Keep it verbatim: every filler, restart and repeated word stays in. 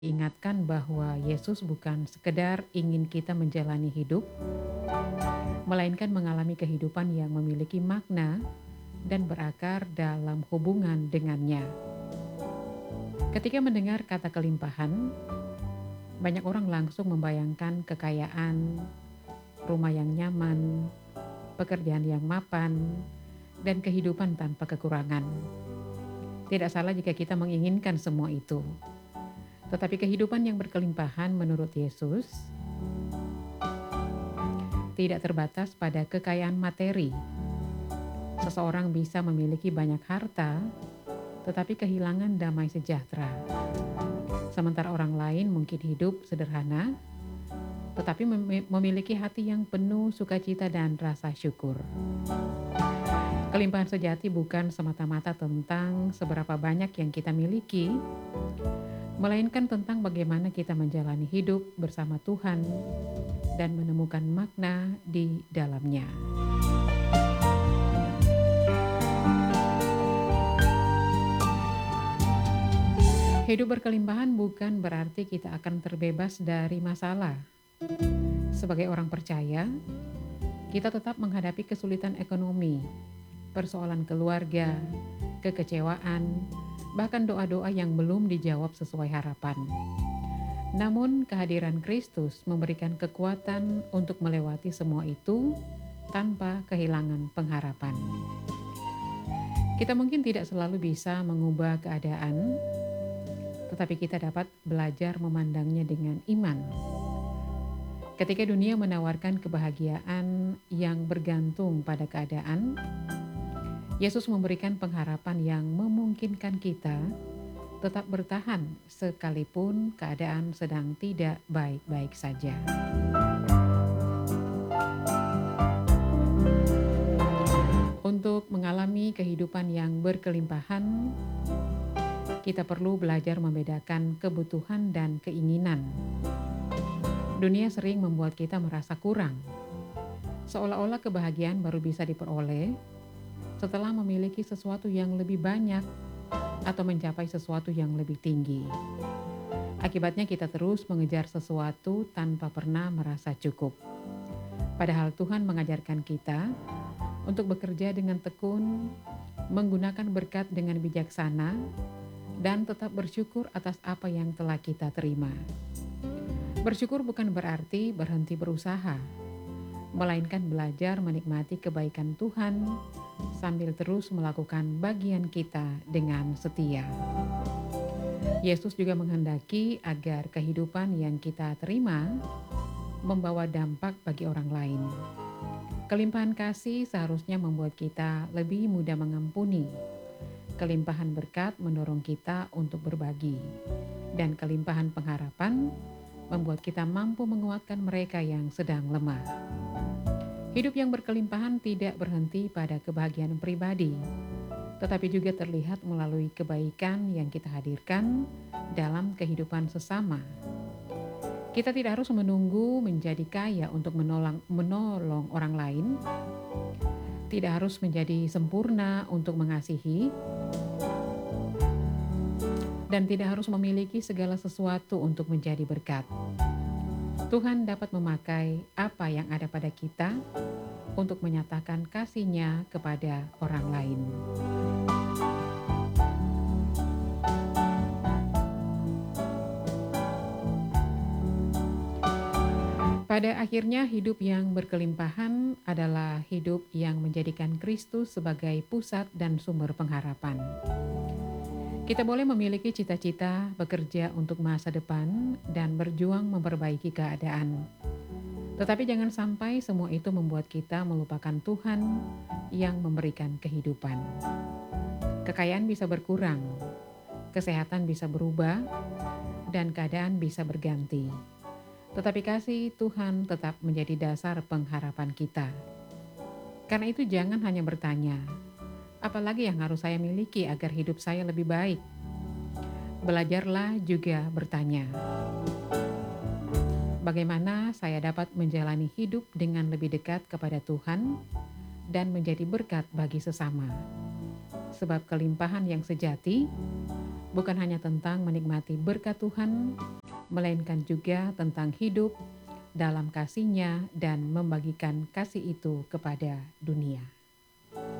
Ingatkan bahwa Yesus bukan sekedar ingin kita menjalani hidup, melainkan mengalami kehidupan yang memiliki makna dan berakar dalam hubungan dengannya. Ketika mendengar kata kelimpahan, banyak orang langsung membayangkan kekayaan, rumah yang nyaman, pekerjaan yang mapan, dan kehidupan tanpa kekurangan. Tidak salah jika kita menginginkan semua itu. Tetapi kehidupan yang berkelimpahan menurut Yesus tidak terbatas pada kekayaan materi. Seseorang bisa memiliki banyak harta, tetapi kehilangan damai sejahtera. Sementara orang lain mungkin hidup sederhana, tetapi mem- memiliki hati yang penuh sukacita dan rasa syukur. Kelimpahan sejati bukan semata-mata tentang seberapa banyak yang kita miliki, melainkan tentang bagaimana kita menjalani hidup bersama Tuhan dan menemukan makna di dalamnya. Hidup berkelimpahan bukan berarti kita akan terbebas dari masalah. Sebagai orang percaya, kita tetap menghadapi kesulitan ekonomi, persoalan keluarga, kekecewaan, bahkan doa-doa yang belum dijawab sesuai harapan. Namun kehadiran Kristus memberikan kekuatan untuk melewati semua itu tanpa kehilangan pengharapan. Kita mungkin tidak selalu bisa mengubah keadaan, tetapi kita dapat belajar memandangnya dengan iman. Ketika dunia menawarkan kebahagiaan yang bergantung pada keadaan, Yesus memberikan pengharapan yang memungkinkan kita tetap bertahan sekalipun keadaan sedang tidak baik-baik saja. Untuk mengalami kehidupan yang berkelimpahan, kita perlu belajar membedakan kebutuhan dan keinginan. Dunia sering membuat kita merasa kurang, seolah-olah kebahagiaan baru bisa diperoleh setelah memiliki sesuatu yang lebih banyak atau mencapai sesuatu yang lebih tinggi. Akibatnya kita terus mengejar sesuatu tanpa pernah merasa cukup. Padahal Tuhan mengajarkan kita untuk bekerja dengan tekun, menggunakan berkat dengan bijaksana, dan tetap bersyukur atas apa yang telah kita terima. Bersyukur bukan berarti berhenti berusaha, melainkan belajar menikmati kebaikan Tuhan sambil terus melakukan bagian kita dengan setia. Yesus juga menghendaki agar kehidupan yang kita terima membawa dampak bagi orang lain. Kelimpahan kasih seharusnya membuat kita lebih mudah mengampuni. Kelimpahan berkat mendorong kita untuk berbagi, dan kelimpahan pengharapan membuat kita mampu menguatkan mereka yang sedang lemah. Hidup yang berkelimpahan tidak berhenti pada kebahagiaan pribadi, tetapi juga terlihat melalui kebaikan yang kita hadirkan dalam kehidupan sesama. Kita tidak harus menunggu menjadi kaya untuk menolong, menolong orang lain, tidak harus menjadi sempurna untuk mengasihi, dan tidak harus memiliki segala sesuatu untuk menjadi berkat. Tuhan dapat memakai apa yang ada pada kita untuk menyatakan kasih-Nya kepada orang lain. Pada akhirnya, hidup yang berkelimpahan adalah hidup yang menjadikan Kristus sebagai pusat dan sumber pengharapan. Kita boleh memiliki cita-cita, bekerja untuk masa depan, dan berjuang memperbaiki keadaan. Tetapi jangan sampai semua itu membuat kita melupakan Tuhan yang memberikan kehidupan. Kekayaan bisa berkurang, kesehatan bisa berubah, dan keadaan bisa berganti. Tetapi kasih Tuhan tetap menjadi dasar pengharapan kita. Karena itu jangan hanya bertanya, apalagi yang harus saya miliki agar hidup saya lebih baik? Belajarlah juga bertanya, bagaimana saya dapat menjalani hidup dengan lebih dekat kepada Tuhan dan menjadi berkat bagi sesama? Sebab kelimpahan yang sejati bukan hanya tentang menikmati berkat Tuhan, melainkan juga tentang hidup dalam kasih-Nya dan membagikan kasih itu kepada dunia.